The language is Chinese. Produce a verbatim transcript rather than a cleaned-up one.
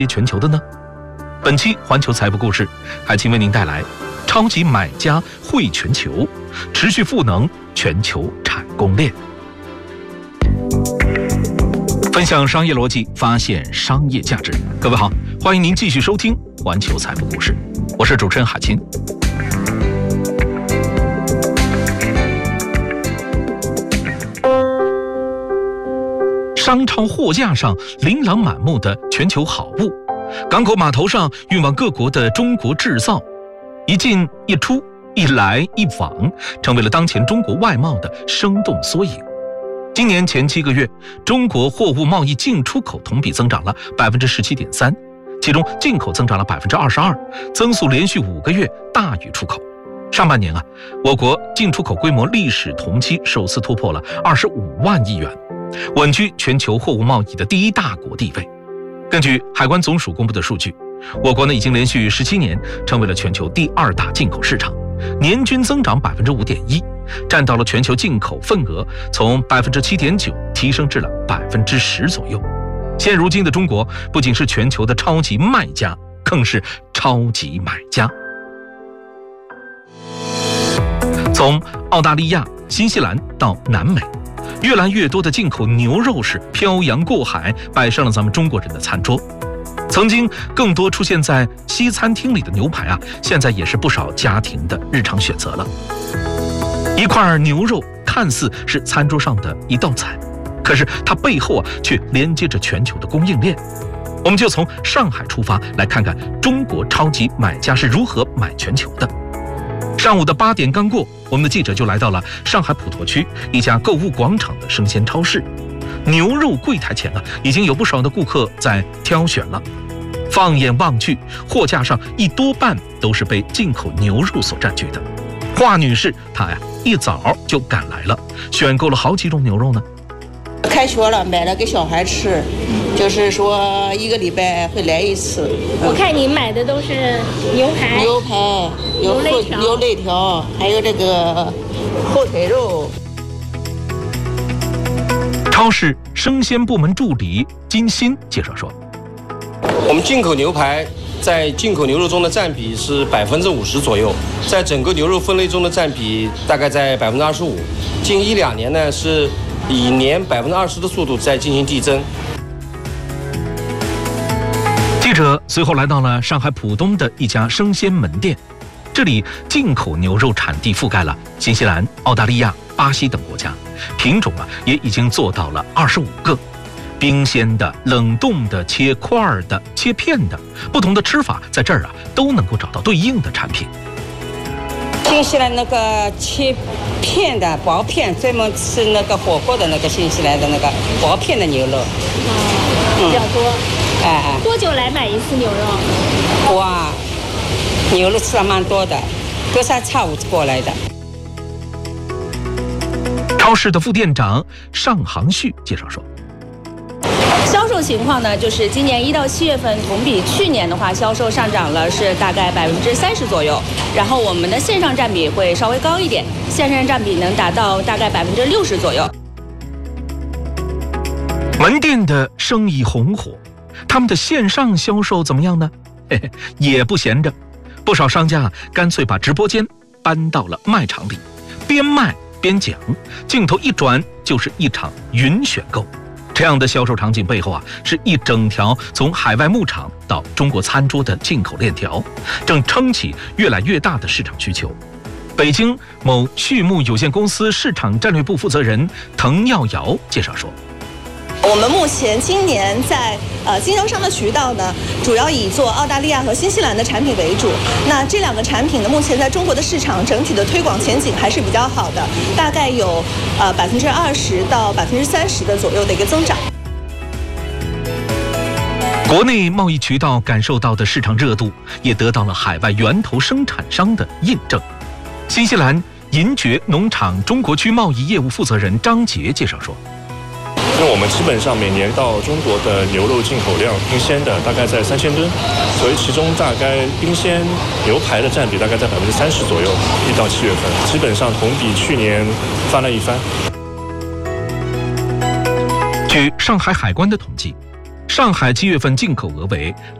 全球的呢？本期环球财富故事，海清为您带来超级买家汇全球，持续赋能全球产供链，分享商业逻辑，发现商业价值。各位好，欢迎您继续收听环球财富故事，我是主持人海清。商超货架上琳琅满目的全球好物，港口码头上运往各国的中国制造，一进一出，一来一往，成为了当前中国外贸的生动缩影。今年前七个月，中国货物贸易进出口同比增长了 百分之十七点三， 其中进口增长了 百分之二十二， 增速连续五个月大于出口。上半年啊，我国进出口规模历史同期首次突破了二十五万亿元，稳居全球货物贸易的第一大国地位。根据海关总署公布的数据，我国呢已经连续十七年成为了全球第二大进口市场，年均增长 百分之五点一， 占到了全球进口份额从 百分之七点九 提升至了 百分之十 左右。现如今的中国不仅是全球的超级卖家，更是超级买家。从澳大利亚、新西兰到南美，越来越多的进口牛肉是漂洋过海摆上了咱们中国人的餐桌。曾经更多出现在西餐厅里的牛排啊，现在也是不少家庭的日常选择了。一块牛肉看似是餐桌上的一道菜，可是它背后啊却连接着全球的供应链。我们就从上海出发，来看看中国超级买家是如何买全球的。上午的八点刚过，我们的记者就来到了上海普陀区一家购物广场的生鲜超市。牛肉柜台前啊，已经有不少的顾客在挑选了。放眼望去，货架上一多半都是被进口牛肉所占据的。华女士她呀一早就赶来了，选购了好几种牛肉呢。 开学了，买了给小孩吃，就是说一个礼拜会来一次。 我看你买的都是牛排、 牛排、有牛肋条、 牛肋条，还有这个后腿肉。 超市生鲜部门助理金鑫介绍说， 我们进口牛排在进口牛肉中的占比是百分之五十左右，在整个牛肉分类中的占比大概在百分之二十五。近一两年呢，是以年百分之二十的速度在进行递增。 记者随后来到了上海浦东的一家生鲜门店，这里进口牛肉产地覆盖了新西兰、澳大利亚、巴西等国家，品种啊也已经做到了二十五个。冰鲜的、冷冻的、切块的、切片的，不同的吃法在这儿啊都能够找到对应的产品。 新西兰那个切片的薄片，专门吃那个火锅的那个新西兰的那个薄片的牛肉， 嗯、比较多。 哎哎， 多久来买一次牛肉？ 哇，牛肉吃的蛮多的，隔三差五过来的。 超市的副店长尚航旭介绍说， 销售情况呢，就是今年一到七月份同比去年的话，销售上涨了是大概百分之三十左右。然后我们的线上占比会稍微高一点，线上占比能达到大概百分之六十左右。 门店的生意红火，他们的线上销售怎么样呢？嘿嘿，也不闲着，不少商家干脆把直播间搬到了卖场里，边卖边讲，镜头一转就是一场云选购。这样的销售场景背后啊，是一整条从海外牧场到中国餐桌的进口链条，正撑起越来越大的市场需求。北京某畜牧有限公司市场战略部负责人滕耀瑶介绍说， 我们目前今年在呃经销商的渠道呢，主要以做澳大利亚和新西兰的产品为主。那这两个产品呢，目前在中国的市场整体的推广前景还是比较好的，大概有呃百分之二十到百分之三十的左右的一个增长。 国内贸易渠道感受到的市场热度，也得到了海外源头生产商的印证。新西兰银爵农场中国区贸易业务负责人张杰介绍说， 因为我们基本上每年到中国的牛肉进口量冰鲜的大概在三千吨，所以其中大概冰鲜牛排的占比大概在百分之三十左右，一到七月份基本上同比去年翻了一番。 据上海海关的统计， 上海七月份进口额为